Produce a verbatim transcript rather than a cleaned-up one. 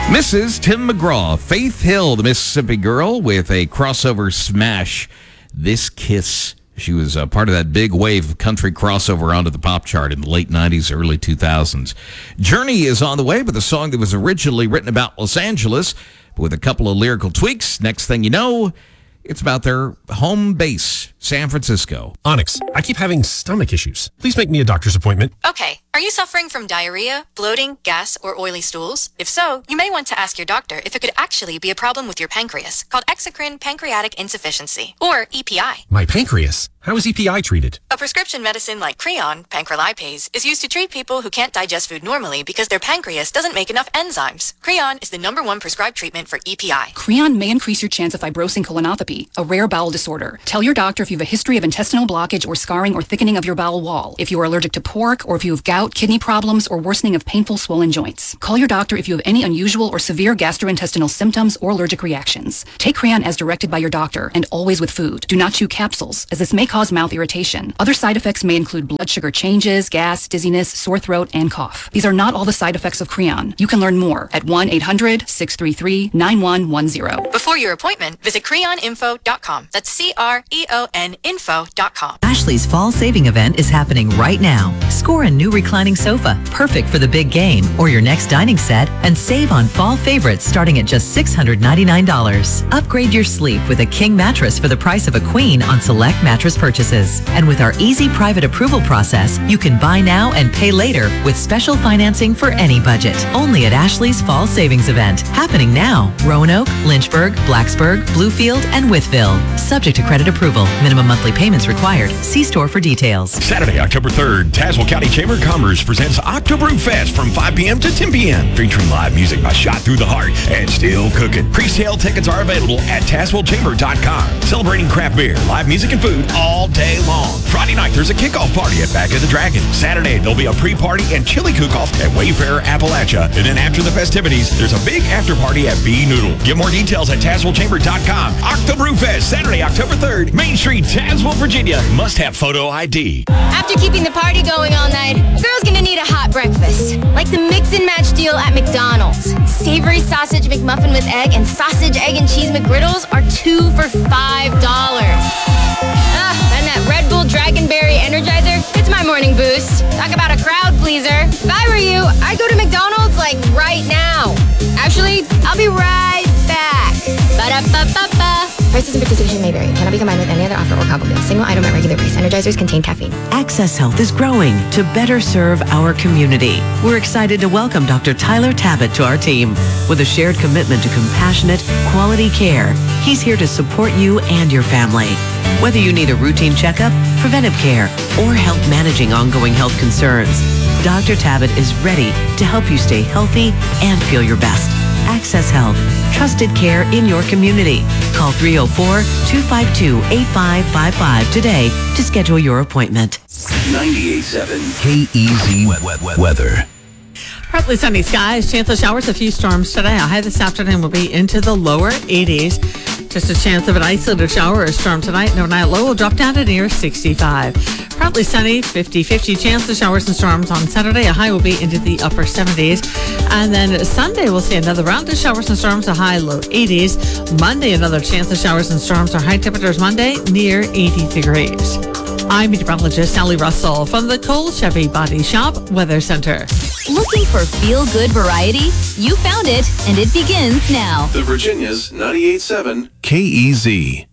Missus Tim McGraw, Faith Hill, the Mississippi girl, with a crossover smash, This Kiss. She was a part of that big wave of country crossover onto the pop chart in the late nineties, early two thousands. Journey is on the way with a song that was originally written about Los Angeles, but with a couple of lyrical tweaks. Next thing you know, it's about their home base, San Francisco. Onyx, I keep having stomach issues. Please make me a doctor's appointment. Okay. Are you suffering from diarrhea, bloating, gas, or oily stools? If so, you may want to ask your doctor if it could actually be a problem with your pancreas, called exocrine pancreatic insufficiency, or E P I. My pancreas? How is E P I treated? A prescription medicine like Creon, pancrelipase, is used to treat people who can't digest food normally because their pancreas doesn't make enough enzymes. Creon is the number one prescribed treatment for E P I. Creon may increase your chance of fibrosing colonopathy, a rare bowel disorder. Tell your doctor if you have a history of intestinal blockage or scarring or thickening of your bowel wall, if you are allergic to pork, or if you have gout, kidney problems, or worsening of painful swollen joints. Call your doctor if you have any unusual or severe gastrointestinal symptoms or allergic reactions. Take Creon as directed by your doctor, and always with food. Do not chew capsules, as this may cause mouth irritation. Other side effects may include blood sugar changes, gas, dizziness, sore throat, and cough. These are not all the side effects of Creon. You can learn more at one eight hundred, six three three, nine one one zero. Before your appointment, visit creon info dot com. That's C R E O N info dot com. Ashley's fall saving event is happening right now. Score a new reclining sofa, perfect for the big game, or your next dining set, and save on fall favorites starting at just six hundred ninety-nine dollars. Upgrade your sleep with a king mattress for the price of a queen on select mattress purchases. And with our easy private approval process, you can buy now and pay later with special financing for any budget. Only at Ashley's fall savings event, happening now. Roanoke, Lynchburg, Blacksburg, Bluefield, and Wytheville. Subject to credit approval. Minimum monthly payments required. See store for details. Saturday, October third, Tazewell County Chamber of Commerce presents Octobrew Fest from five p.m. to ten p.m. featuring live music by Shot Through the Heart and Still Cooking. Pre-sale tickets are available at tazewell chamber dot com. Celebrating craft beer, live music, and food all day long. Friday night, there's a kickoff party at Back of the Dragon. Saturday, there'll be a pre-party and chili cook-off at Wayfarer, Appalachia. And then after the festivities, there's a big after-party at B Noodle. Get more details at tazewell chamber dot com. Octobrew Fest, Saturday, October third, Main Street, Tazewell, Virginia. Must have photo I D. After keeping the party going all night, a girl's gonna need a hot breakfast. Like the mix and match deal at McDonald's. Savory sausage McMuffin with egg and sausage, egg, and cheese McGriddles are two for five dollars. Ah, and that Red Bull Dragonberry Energizer, it's my morning boost. Talk about a crowd pleaser. If I were you, I'd go to McDonald's like right now. Actually, I'll be right back. Ba-da-ba-ba-ba. Prices and participation may vary. Cannot be combined with any other offer or combo meal. Single item at regular price. Energizers contain caffeine. Access Health is growing to better serve our community. We're excited to welcome Doctor Tyler Tabbitt to our team. With a shared commitment to compassionate, quality care, he's here to support you and your family. Whether you need a routine checkup, preventive care, or help managing ongoing health concerns, Doctor Tabbitt is ready to help you stay healthy and feel your best. Access Health, trusted care in your community. Call three oh four, two five two, eight five five five today to schedule your appointment. ninety-eight point seven K E Z weather. Partly sunny skies, chance of showers, a few storms today. A high this afternoon will be into the lower eighties. Just a chance of an isolated shower or storm tonight. And overnight low will drop down to near sixty-five. Partly sunny, fifty-fifty chance of showers and storms on Saturday. A high will be into the upper seventies. And then Sunday, we'll see another round of showers and storms, a high low eighties. Monday, another chance of showers and storms. Our high temperatures Monday near eighty degrees. I'm meteorologist Sally Russell from the Cole Chevy Body Shop Weather Center. Looking for feel-good variety? You found it, and it begins now. The Virginia's ninety-eight point seven K E Z.